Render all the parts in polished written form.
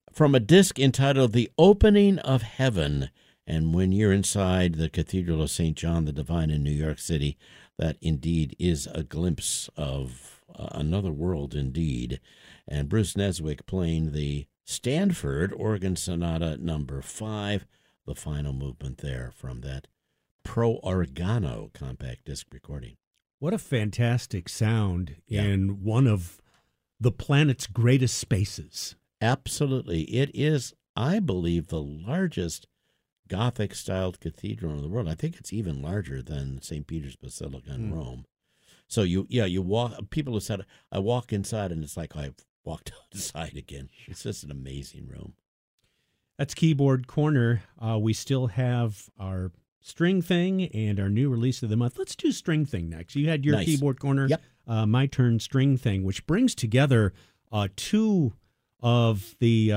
from a disc entitled The Opening of Heaven. And when you're inside the Cathedral of St. John the Divine in New York City, that indeed is a glimpse of another world indeed. And Bruce Neswick playing the Stanford Organ Sonata number 5, the final movement there from that Pro Organo compact disc recording. What a fantastic sound in one of the planet's greatest spaces. Absolutely. It is, I believe, the largest Gothic-styled cathedral in the world. I think it's even larger than St. Peter's Basilica in Rome. So you walk. People have said, I walk inside and it's like I've walked outside again. It's just an amazing room. That's Keyboard Corner. We still have our string thing and our new release of the month. Let's do string thing next. You had your Nice. Keyboard Corner. Yep. My turn, string thing, which brings together two of the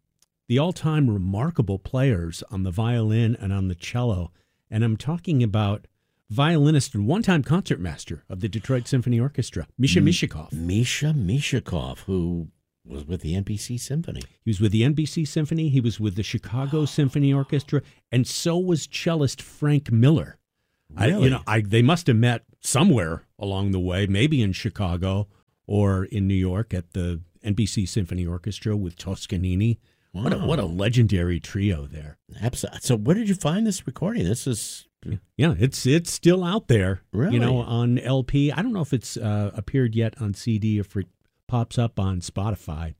all-time remarkable players on the violin and on the cello. And I'm talking about violinist and one-time concertmaster of the Detroit Symphony Orchestra, Misha Mishakov. Misha Mishakov, who was with the NBC Symphony. He was with the NBC Symphony. He was with the Chicago Symphony Orchestra, and so was cellist Frank Miller. Really? They must have met somewhere along the way, maybe in Chicago or in New York at the NBC Symphony Orchestra with Toscanini. Wow. What a legendary trio there. Absolutely. So where did you find this recording? This is... Yeah, it's still out there, Really? on LP. I don't know if it's appeared yet on CD or if it pops up on Spotify.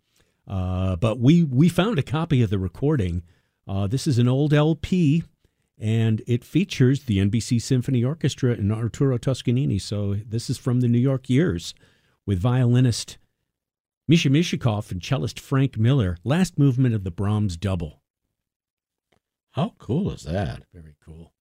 But we found a copy of the recording. This is an old LP, and it features the NBC Symphony Orchestra and Arturo Toscanini. So this is from the New York years with violinist Misha Mishakov and cellist Frank Miller. Last movement of the Brahms Double. How cool is that? Very cool.